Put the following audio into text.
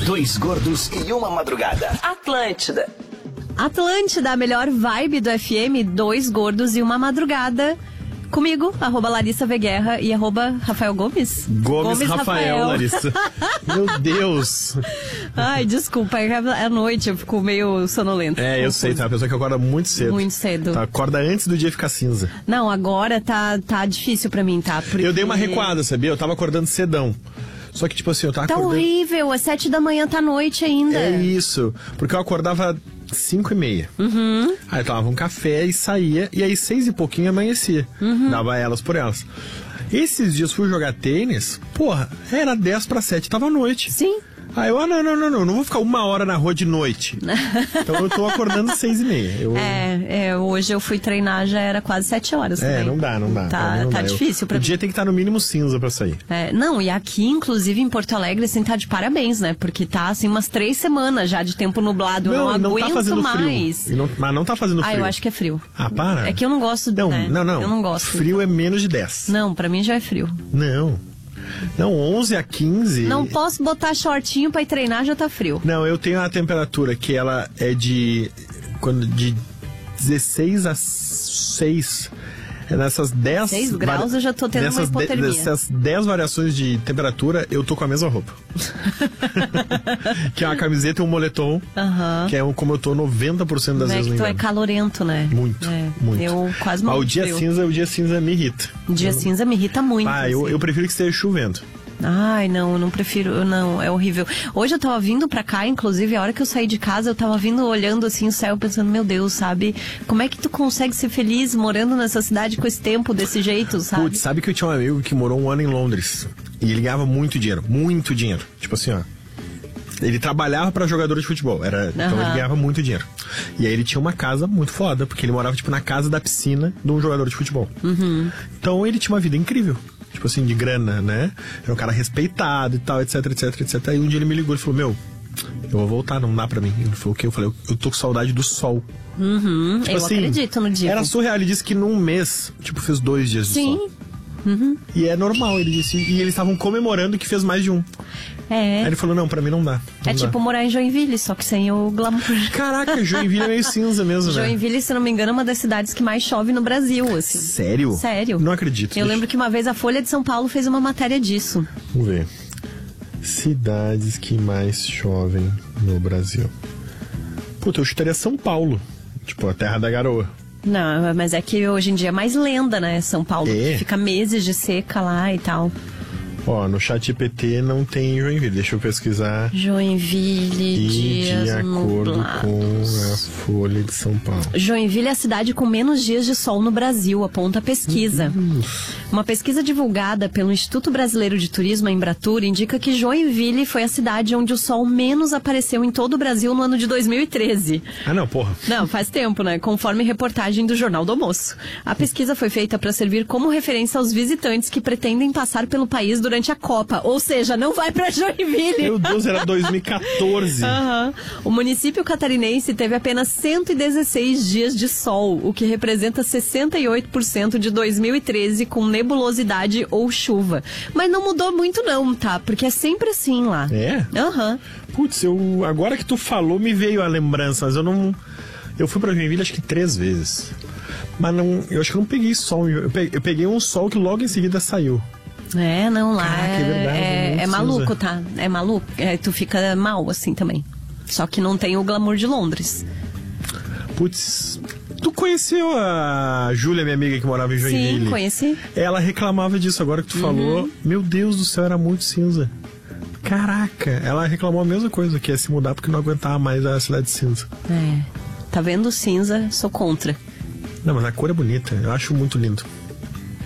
Dois gordos e uma madrugada. Atlântida. Atlântida, a melhor vibe do FM, dois gordos e uma madrugada. Comigo, @Larissa Veguerra e @Rafael Gomes. Gomes Rafael, Larissa. Meu Deus. Ai, desculpa, é a noite, eu fico meio sonolenta. Eu sei, tá? A pessoa que acorda muito cedo. Muito cedo. Tá, acorda antes do dia ficar cinza. Não, agora tá difícil pra mim, tá? Porque... Eu dei uma recuada, sabia? Eu tava acordando cedão. Só que, tipo assim, eu tava acordando... Tá horrível, às 7 da manhã tá noite ainda. É isso, porque eu acordava 5:30. Aí eu tomava um café e saía, e aí 6 e pouquinho amanhecia. Dava elas por elas. Esses dias fui jogar tênis, porra, era 6:50, tava noite. Sim. Aí eu, não vou ficar 1 hora na rua de noite. Então eu tô acordando 6:30. Hoje eu fui treinar, já era quase 7 horas também. Não dá. Tá difícil pra mim. O dia tem que estar no mínimo cinza pra sair. Não, e aqui, inclusive, em Porto Alegre, assim, tá de parabéns, né? Porque tá, assim, umas 3 semanas já de tempo nublado, eu não aguento tá fazendo mais. Frio. Mas não tá fazendo frio. Eu acho que é frio. Ah, para. É que eu não gosto, não, né? Não. Eu não gosto. Frio é menos de 10. Não, pra mim já é frio. Não, 11 a 15... Não posso botar shortinho pra ir treinar, já tá frio. Não, eu tenho a temperatura que ela é de 16 a 6... Nessas 10... 6 graus eu já tô tendo uma hipotermia. Nessas 10 variações de temperatura, eu tô com a mesma roupa. Que é uma camiseta e um moletom. Que é como eu tô 90% das vezes no inverno. Tu é calorento, né? Muito. Eu quase morri. O dia cinza me irrita. O dia cinza me irrita muito. Eu prefiro que esteja chovendo. Ai, não prefiro, não, é horrível. Hoje eu tava vindo pra cá, inclusive, a hora que eu saí de casa, eu tava vindo olhando assim o céu, pensando, meu Deus, sabe? Como é que tu consegue ser feliz morando nessa cidade com esse tempo, desse jeito, sabe? Putz, sabe que eu tinha um amigo que morou 1 ano em Londres, e ele ganhava muito dinheiro. Tipo assim, ó. Ele trabalhava pra jogador de futebol, então ele ganhava muito dinheiro. E aí ele tinha uma casa muito foda, porque ele morava, tipo, na casa da piscina de um jogador de futebol. Então ele tinha uma vida incrível. Tipo assim, de grana, né? Era um cara respeitado e tal, etc. Aí um dia ele me ligou e falou, eu vou voltar, não dá pra mim. Ele falou o quê? Eu falei, eu tô com saudade do sol. Tipo eu assim, acredito no dia. Era surreal, ele disse que num mês, tipo, fez 2 dias de sol. E é normal, ele disse. E eles estavam comemorando que fez mais de um. Aí ele falou, não, pra mim não dá. Tipo morar em Joinville, só que sem o glamour. Caraca, Joinville é meio cinza mesmo, né? Joinville, se não me engano, é uma das cidades que mais chove no Brasil, assim. Sério? Sério. Não acredito. Eu lembro que uma vez a Folha de São Paulo fez uma matéria disso. Vamos ver. Cidades que mais chovem no Brasil. Puta, eu chutaria São Paulo. Tipo, a terra da garoa. Não, mas é que hoje em dia é mais lenda, né? São Paulo fica meses de seca lá e tal. Ó, no ChatGPT não tem Joinville, deixa eu pesquisar. Joinville, dias de acordo nublados. com a Folha de São Paulo. Joinville é a cidade com menos dias de sol no Brasil, aponta a pesquisa. Uma pesquisa divulgada pelo Instituto Brasileiro de Turismo, a Embratur, indica que Joinville foi a cidade onde o sol menos apareceu em todo o Brasil no ano de 2013. Ah, não, porra. Não, faz tempo, né? Conforme reportagem do Jornal do Almoço. A pesquisa foi feita para servir como referência aos visitantes que pretendem passar pelo país durante a Copa, ou seja, não vai pra Joinville. Meu Deus, era 2014. O município catarinense teve apenas 116 dias de sol, o que representa 68% de 2013 com nebulosidade ou chuva. Mas não mudou muito não, tá? Porque é sempre assim lá. É? Putz, agora que tu falou, me veio a lembrança, mas eu não... Eu fui pra Joinville acho que 3 vezes. Mas não, eu acho que eu não peguei sol. Eu peguei um sol que logo em seguida saiu. Não, lá Caraca, é verdade, é maluco, tá? É maluco. Tu fica mal, assim, também. Só que não tem o glamour de Londres. Putz, tu conheceu a Júlia, minha amiga que morava em Joinville? Sim, conheci. Ela reclamava disso agora que tu falou. Meu Deus do céu, era muito cinza. Caraca, ela reclamou a mesma coisa, que é se mudar porque não aguentava mais a cidade cinza. Tá vendo cinza? Sou contra. Não, mas a cor é bonita, eu acho muito lindo.